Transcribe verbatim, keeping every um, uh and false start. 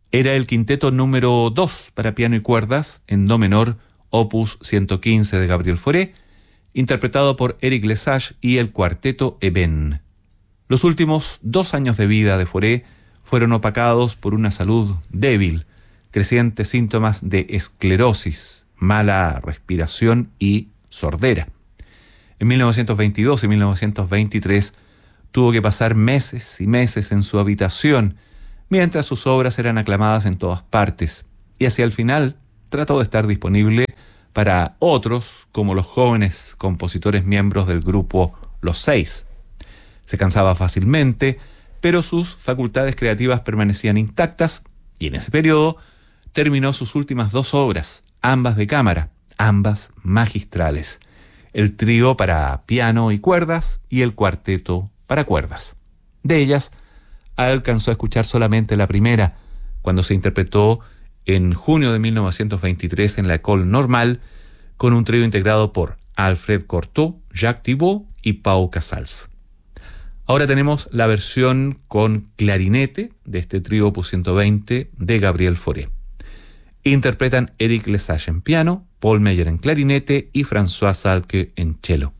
Era el quinteto número dos para piano y cuerdas en do menor, opus ciento quince de Gabriel Fauré, interpretado por Eric Lesage y el cuarteto Eben. Los últimos dos años de vida de Fauré fueron opacados por una salud débil, crecientes síntomas de esclerosis, mala respiración y sordera. En mil novecientos veintidós y mil novecientos veintitrés tuvo que pasar meses y meses en su habitación, mientras sus obras eran aclamadas en todas partes, y hacia el final trató de estar disponible para otros, como los jóvenes compositores miembros del grupo Los Seis. Se cansaba fácilmente, pero sus facultades creativas permanecían intactas, y en ese periodo terminó sus últimas dos obras, ambas de cámara, ambas magistrales: el trío para piano y cuerdas y el cuarteto para cuerdas. De ellas, alcanzó a escuchar solamente la primera, cuando se interpretó en junio de mil novecientos veintitrés en la École Normale, con un trío integrado por Alfred Cortot, Jacques Thibaud y Pau Casals. Ahora tenemos la versión con clarinete de este trío opus ciento veinte de Gabriel Fauré. Interpretan Eric Lesage en piano, Paul Meyer en clarinete y François Salke en cello.